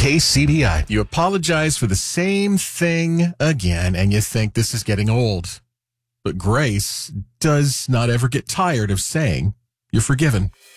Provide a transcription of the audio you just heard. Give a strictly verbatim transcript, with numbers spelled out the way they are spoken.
K C B I. You apologize for the same thing again, and you think this is getting old. But grace does not ever get tired of saying you're forgiven.